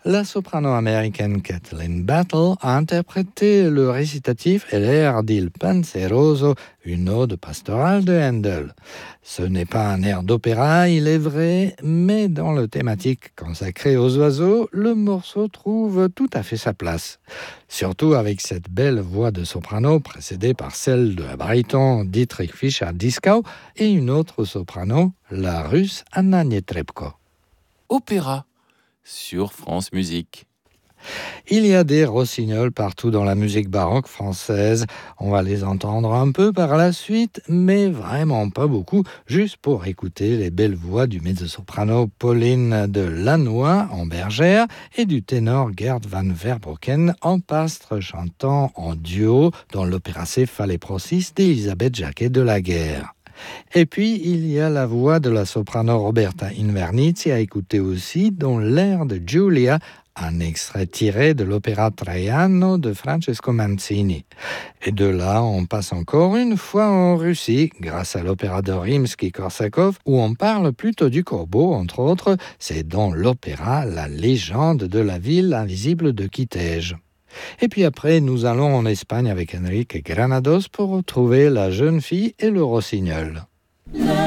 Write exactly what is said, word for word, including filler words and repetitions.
La soprano américaine Kathleen Battle a interprété le récitatif et l'air d'Il Penseroso, une ode pastorale de Handel. Ce n'est pas un air d'opéra, il est vrai, mais dans le thématique consacré aux oiseaux, le morceau trouve tout à fait sa place. Surtout avec cette belle voix de soprano précédée par celle de baryton Dietrich Fischer-Dieskau et une autre soprano, la russe Anna Netrebko. Opéra sur France Musique. Il y a des rossignols partout dans la musique baroque française. On va les entendre un peu par la suite, mais vraiment pas beaucoup, juste pour écouter les belles voix du mezzo-soprano Pauline de Lannoy en bergère et du ténor Gerd van Verbroeken en pastre chantant en duo dans l'opéra Céphale et Procis d'Elisabeth Jacquet de la Guerre. Et puis, il y a la voix de la soprano Roberta Invernizzi à écouter aussi, dont l'air de Giulia, un extrait tiré de l'opéra Traiano de Francesco Manzini. Et de là, on passe encore une fois en Russie, grâce à l'opéra de Rimsky-Korsakov, où on parle plutôt du corbeau, entre autres. C'est dans l'opéra La légende de la ville invisible de Kitej. Et puis après, nous allons en Espagne avec Enrique Granados pour retrouver la jeune fille et le rossignol.